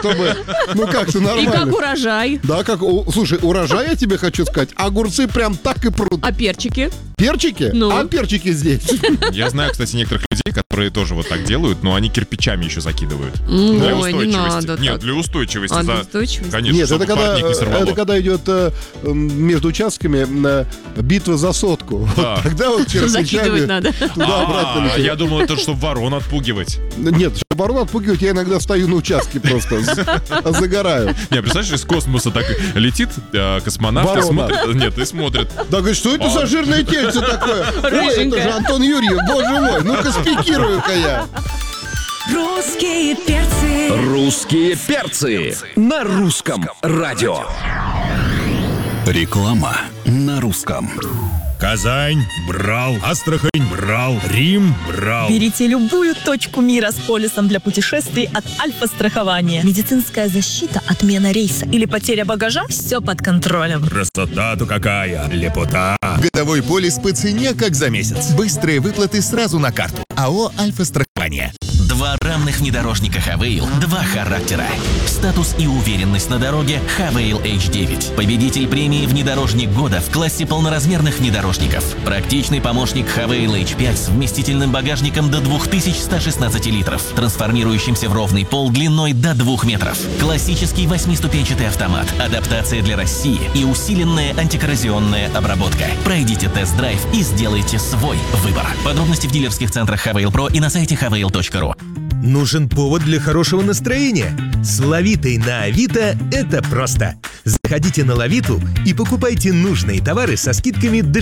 чтобы, ну, как-то нормально. И как урожай. Да, слушай, урожай, я тебе хочу сказать, огурцы прям так и прут. А перчики? Перчики? Ну. А перчики здесь. Я знаю, кстати, некоторых людей, которые тоже вот так делают, но они кирпичами еще закидывают. Ой, Для не устойчивости. надо Нет, так. для устойчивости. А, для устойчивости? Конечно, Нет, чтобы парник не сорвало. это когда идет между участками битва за сотку. Да. Вот тогда вот Закидывать надо. туда-обратно летит. Я думал, это чтобы ворон отпугивать. Нет, чтобы ворон отпугивать, я иногда стою на участке просто, загораю. Не, представляешь, из космоса так летит космонавт и Ворона. смотрит. Нет, и смотрит. Да, говорит, что это за жирное тельце такое? Ой, это Рыженькое. же Антон Юрьев, боже мой, ну-ка спикирую-ка я. Русские перцы. Русские перцы на русском радио. Реклама на русском. Казань брал, Астрахань брал, Рим брал. Берите любую точку мира с полисом для путешествий от Альфа-страхования. Медицинская защита, отмена рейса или потеря багажа – все под контролем. Красота-то какая, лепота. Годовой полис по цене, как за месяц. Быстрые выплаты сразу на карту. АО «Альфа-страхование». Два равных внедорожника Хавейл, два характера. Статус и уверенность на дороге Хавейл H9. Победитель премии «Внедорожник года» в классе полноразмерных внедорожников. Практичный помощник Хавейл H5 с вместительным багажником до 2116 литров, трансформирующимся в ровный пол длиной до 2 метров. Классический 8-ступенчатый автомат, адаптация для России и усиленная антикоррозионная обработка. Пройдите тест-драйв и сделайте свой выбор. Подробности в дилерских центрах Хавейл Про и на сайте havail.ru. Нужен повод для хорошего настроения? С Лавитой на Авито это просто. Заходите на Лавиту и покупайте нужные товары со скидками до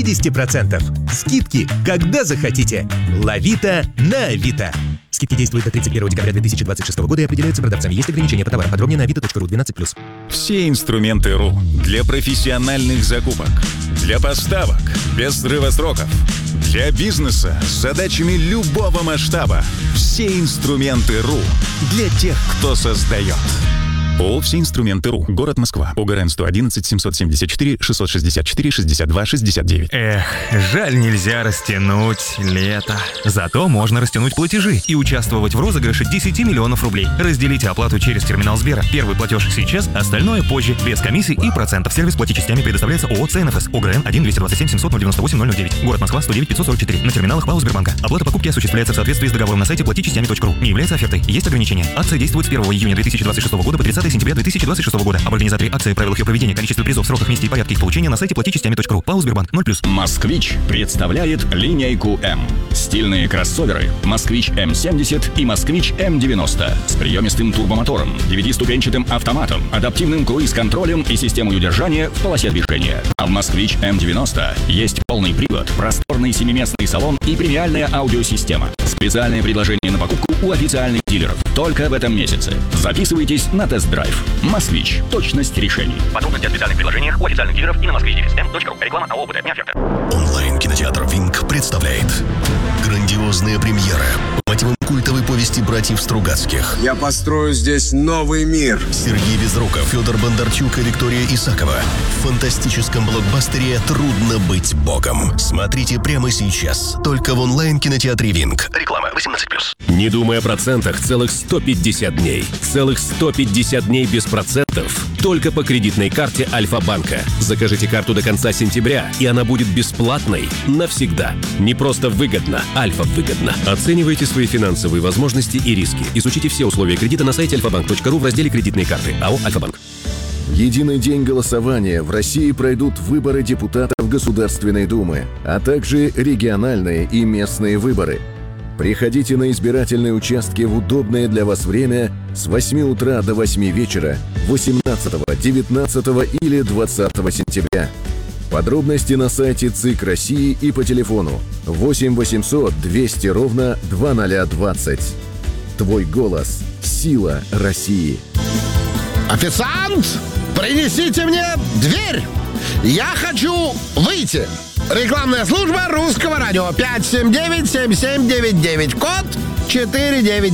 60%. Скидки, когда захотите. Лавита на Авито. Скидки действуют до 31 декабря 2026 года и определяются продавцами. Есть ограничения по товарам. Подробнее на avito.ru 12+. Все инструменты РУ для профессиональных закупок, для поставок без срыва сроков, для бизнеса с задачами любого масштаба. Все инструменты РУ для тех, кто создает. ООО «Все инструменты РУ». Город Москва. ОГРН 111 774 664 62 69. Эх, жаль, нельзя растянуть лето. Зато можно растянуть платежи и участвовать в розыгрыше 10 миллионов рублей. Разделите оплату через терминал Сбера. Первый платеж сейчас, остальное позже. Без комиссий и процентов. Сервис плати частями предоставляется ООО «ЦНФС». ОГРН 1 227 700 098 009. Город Москва, 109 544. На терминалах ПАО Сбербанка. Оплата покупки осуществляется в соответствии с договором на сайте платичастями.ру. Не является офертой. Есть ограничения. Акция действует с 1 июня 2026 года по 30 сентября 2026 года. Об организаторе акции, правилах ее проведения, количестве призов, сроках, месте и порядке их получения на сайте платичастями.ру. ПАО Сбербанк 0+. «Москвич» представляет линейку М. Стильные кроссоверы «Москвич М70» и «Москвич М90» с приемистым турбомотором, 9-ступенчатым автоматом, адаптивным круиз-контролем и системой удержания в полосе движения. А в «Москвич М90» есть полный привод, просторный 7-местный салон и премиальная аудиосистема. Специальное предложение на покупку у официальных дилеров только в этом месяце. Записывайтесь на тест-драйв. «Москвич». Точность решений. Подробности о специальных предложениях у официальных дилеров и на moskvich.ru. Реклама АО «ОПТ». Не оферта. Онлайн-кинотеатр «Винг» представляет грандиозная премьера по мотивам культовой повести братьев Стругацких. Я построю здесь новый мир. Сергей Безруков, Федор Бондарчук и Виктория Исакова. В фантастическом блокбастере «Трудно быть богом». Смотрите прямо сейчас. Только в онлайн-кинотеатре «Винг». Реклама 18+. Не думай о процентах целых 150 дней. Целых 150 дней без процентов. Только по кредитной карте Альфа-банка. Закажите карту до конца сентября, и она будет бесплатной навсегда. Не просто выгодно, Альфа-выгодно. Оценивайте свои финансовые возможности и риски. Изучите все условия кредита на сайте alfabank.ru в разделе «Кредитные карты». АО «Альфа-банк». В единый день голосования в России пройдут выборы депутатов Государственной Думы, а также региональные и местные выборы. Приходите на избирательные участки в удобное для вас время с 8 утра до 8 вечера 18, 19 или 20 сентября. Подробности на сайте ЦИК России и по телефону 8 800 200 ровно 2020. Твой голос – сила России. Официант, принесите мне дверь! Я хочу выйти! Рекламная служба Русского радио 579-7799, код 499.